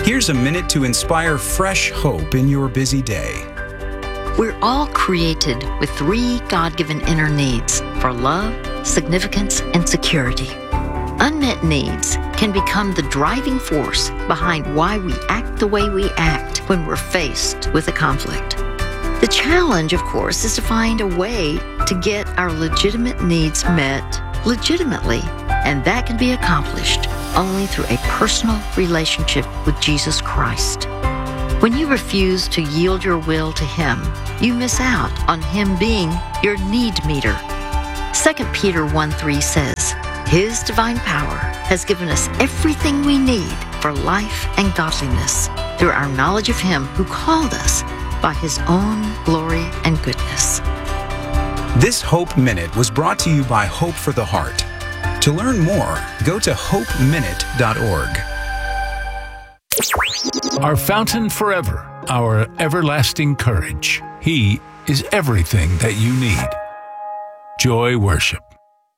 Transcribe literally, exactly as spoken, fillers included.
Here's a minute to inspire fresh hope in your busy day. We're all created with three God-given inner needs for love, significance, and security. Unmet needs can become the driving force behind why we act the way we act when we're faced with a conflict. The challenge, of course, is to find a way to get our legitimate needs met legitimately, and that can be accomplished only through a personal relationship with Jesus Christ. When you refuse to yield your will to Him, you miss out on Him being your need meter. Second Peter one three says, His divine power has given us everything we need for life and godliness through our knowledge of Him who called us by His own glory and goodness. This Hope Minute was brought to you by Hope for the Heart. To learn more, go to hope minute dot org. Our fountain forever, our everlasting courage. He is everything that you need. Joy Worship.